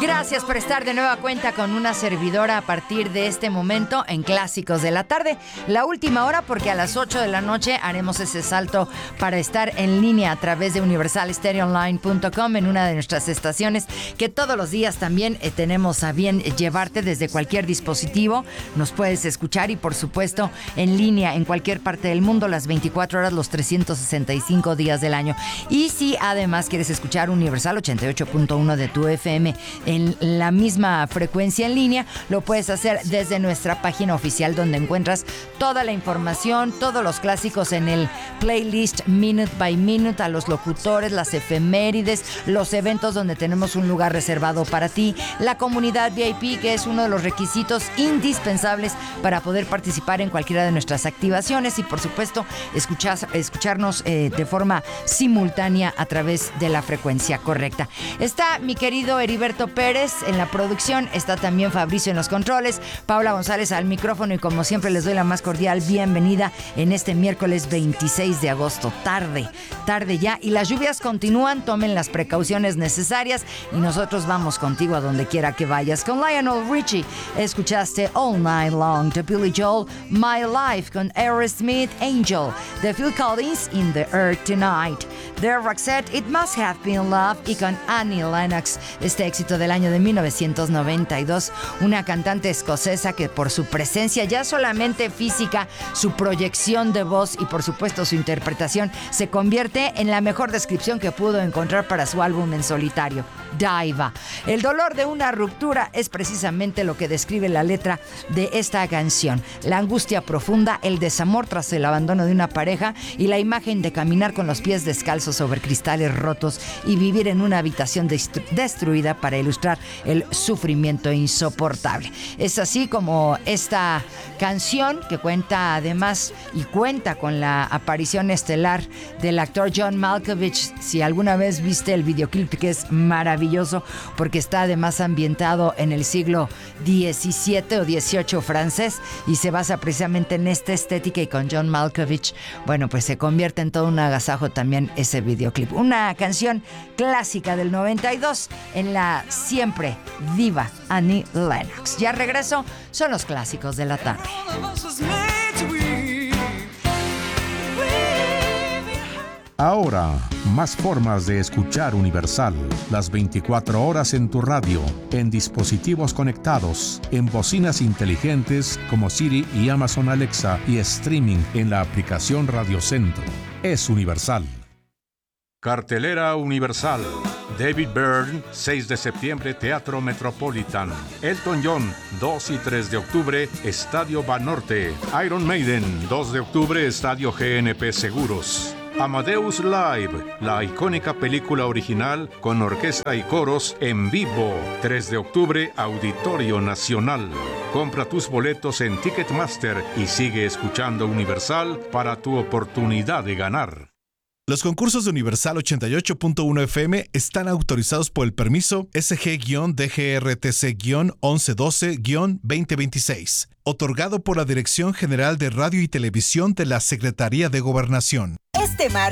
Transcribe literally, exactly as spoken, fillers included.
Gracias por estar de nueva cuenta con una servidora a partir de este momento en Clásicos de la Tarde. La última hora, porque a las ocho de la noche haremos ese salto para estar en línea a través de universal stereo online punto com en una de nuestras estaciones que todos los días también eh, tenemos a bien llevarte desde cualquier dispositivo. Nos puedes escuchar y por supuesto en línea en cualquier parte del mundo las veinticuatro horas, los trescientos sesenta y cinco días del año. Y si además quieres escuchar Universal ochenta y ocho punto uno de tu F M en la misma frecuencia en línea, lo puedes hacer desde nuestra página oficial, donde encuentras toda la información, todos los clásicos en el playlist minute by minute, a los locutores, las efemérides, los eventos donde tenemos un lugar reservado para ti, la comunidad V I P, que es uno de los requisitos indispensables para poder participar en cualquiera de nuestras activaciones, y por supuesto escuchar, escucharnos eh, de forma simultánea a través de la frecuencia correcta. Está mi querido Heriberto Pérez en la producción, está también Fabricio en los controles, Paula González al micrófono, y como siempre les doy la más cordial bienvenida en este miércoles veintiséis de agosto. Tarde, tarde ya, y las lluvias continúan, tomen las precauciones necesarias y nosotros vamos contigo a donde quiera que vayas. Con Lionel Richie escuchaste All Night Long de Billy Joel, My Life con Aerosmith, Angel de Phil Collins, In the Earth Tonight de Roxette, It Must Have Been Love, y con Annie Lennox, este éxito del año de mil novecientos noventa y dos, una cantante escocesa que por su presencia ya solamente física, su proyección de voz y por supuesto su interpretación se convierte en la mejor descripción que pudo encontrar para su álbum en solitario, Diva. El dolor de una ruptura es precisamente lo que describe la letra de esta canción, la angustia profunda, el desamor tras el abandono de una pareja y la imagen de caminar con los pies descalzos sobre cristales rotos y vivir en una habitación destru- destruida para ilustrar el sufrimiento insoportable. Es así como esta canción, que cuenta además y cuenta con la aparición estelar del actor John Malkovich. Si alguna vez viste el videoclip, que es maravilloso porque está además ambientado en el siglo diecisiete o dieciocho francés y se basa precisamente en esta estética, y con John Malkovich, bueno, pues se convierte en todo un agasajo también ese videoclip. Una canción clásica del noventa y dos en la siempre diva Annie Lennox. Ya regreso, son los Clásicos de la Tarde. Ahora, más formas de escuchar Universal. Las veinticuatro horas en tu radio, en dispositivos conectados, en bocinas inteligentes como Siri y Amazon Alexa, y streaming en la aplicación Radio Centro. Es Universal. Cartelera Universal. David Byrne, seis de septiembre, Teatro Metropolitan. Elton John, dos y tres de octubre, Estadio Banorte. Iron Maiden, dos de octubre, Estadio G N P Seguros. Amadeus Live, la icónica película original con orquesta y coros en vivo. tres de octubre, Auditorio Nacional. Compra tus boletos en Ticketmaster y sigue escuchando Universal para tu oportunidad de ganar. Los concursos de Universal ochenta y ocho punto uno F M están autorizados por el permiso S G D G R T C once doce veinte veintiséis, otorgado por la Dirección General de Radio y Televisión de la Secretaría de Gobernación. Este martes